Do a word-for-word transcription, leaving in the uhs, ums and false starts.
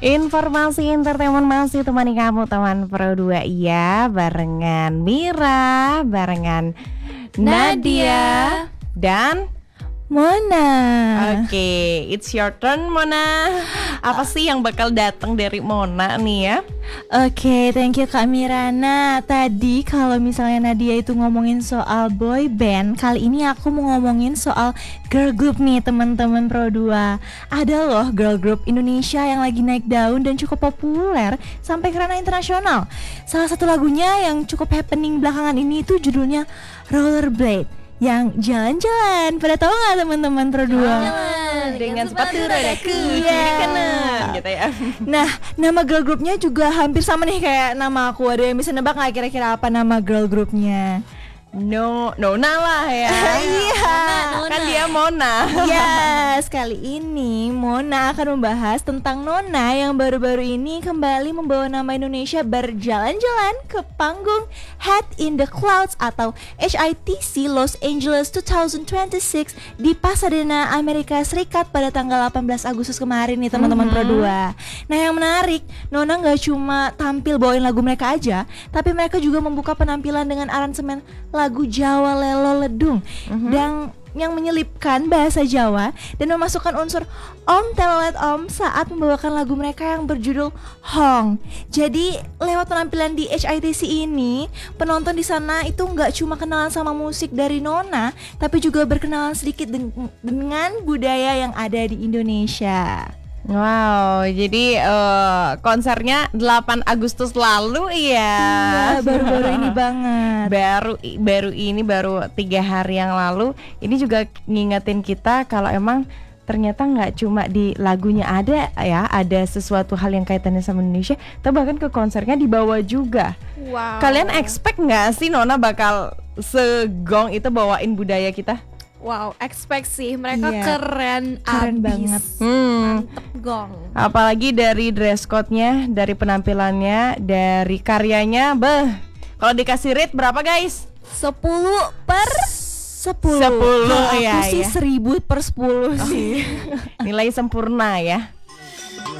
Informasi entertainment masih temani kamu teman Pro dua ya, barengan Mira, barengan Nadia, dan Mona. Oke, okay, it's your turn Mona. Apa sih yang bakal datang dari Mona nih ya? Oke, okay, thank you Kak Mirana. Tadi kalau misalnya Nadia itu ngomongin soal boy band, kali ini aku mau ngomongin soal girl group nih teman-teman Pro dua. Ada loh girl group Indonesia yang lagi naik daun dan cukup populer sampai ke ranah internasional. Salah satu lagunya yang cukup happening belakangan ini itu judulnya Rollerblade, yang jalan-jalan. Pada tahu nggak teman-teman Pro dua? Jalan dengan sepatu rodaku kiri kanan gitu ya. Nah, nama girl groupnya juga hampir sama nih kayak nama aku. Ada yang bisa nebak nggak kira-kira apa nama girl groupnya? No, Nona lah ya. Iya, kan dia Mona. Yes, kali ini Mona akan membahas tentang Nona yang baru-baru ini kembali membawa nama Indonesia berjalan-jalan ke panggung Head in the Clouds atau H I T C Los Angeles dua ribu dua puluh enam di Pasadena, Amerika Serikat pada tanggal delapan belas Agustus kemarin nih teman-teman mm-hmm. Pro dua. Nah, yang menarik, Nona nggak cuma tampil bawain lagu mereka aja, tapi mereka juga membuka penampilan dengan aransemen lagu Jawa Lelo Ledung uh-huh. dan yang menyelipkan bahasa Jawa dan memasukkan unsur Om Telolet Om saat membawakan lagu mereka yang berjudul Hong. Jadi lewat penampilan di H I T C ini, penonton di sana itu nggak cuma kenalan sama musik dari Nona, tapi juga berkenalan sedikit den- dengan budaya yang ada di Indonesia. Wow, jadi uh, konsernya delapan Agustus lalu ya. Iya, baru-baru ini banget. Baru baru ini baru tiga hari yang lalu. Ini juga ngingetin kita kalau emang ternyata nggak cuma di lagunya ada ya, ada sesuatu hal yang kaitannya sama Indonesia. Tapi bahkan ke konsernya dibawa juga. Wow. Kalian expect nggak sih Nona bakal segong itu bawain budaya kita? Wow, expect sih, mereka iya, keren, keren abis. banget. Hmm. Mantep gong. Apalagi dari dress code-nya, dari penampilannya, dari karyanya, beh. Kalau dikasih rate berapa guys? Sepuluh per sepuluh. Sepuluh, Kalau ya, aku sih ya. seribu per sepuluh sih. Nilai sempurna ya.